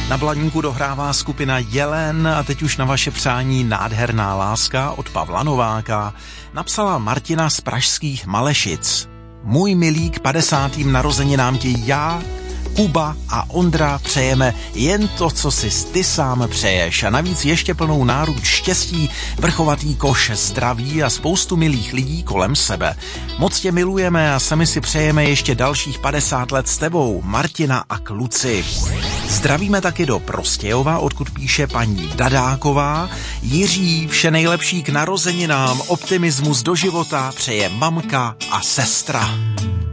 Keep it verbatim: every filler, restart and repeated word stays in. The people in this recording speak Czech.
Na Bladníku dohrává skupina Jelen a teď už na vaše přání Nádherná láska od Pavla Nováka napsala Martina z pražských Malešic. Můj milý, k padesátým narozeninám ti já, Kuba a Ondra přejeme jen to, co si ty sám přeješ a navíc ještě plnou náruč štěstí, vrchovatý koš zdraví a spoustu milých lidí kolem sebe. Moc tě milujeme a sami si přejeme ještě dalších padesát let s tebou, Martina a kluci. Zdravíme taky do Prostějova, odkud píše paní Dadáková. Jiří, vše nejlepší k narozeninám, optimismus do života přeje mamka a sestra.